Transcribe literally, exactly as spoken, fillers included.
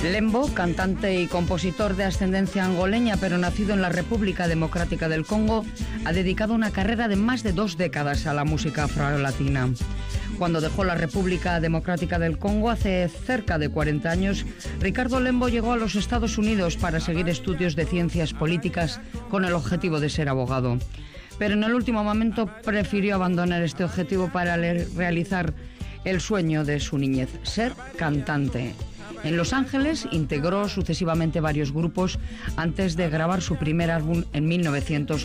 Lembo, cantante y compositor de ascendencia angoleña, pero nacido en la República Democrática del Congo, ha dedicado una carrera de más de dos décadas a la música afrolatina. Cuando dejó la República Democrática del Congo hace cerca de cuarenta años, Ricardo Lembo llegó a los Estados Unidos para seguir estudios de ciencias políticas con el objetivo de ser abogado. Pero en el último momento prefirió abandonar este objetivo para realizar el sueño de su niñez, ser cantante. En Los Ángeles integró sucesivamente varios grupos antes de grabar su primer álbum en mil novecientos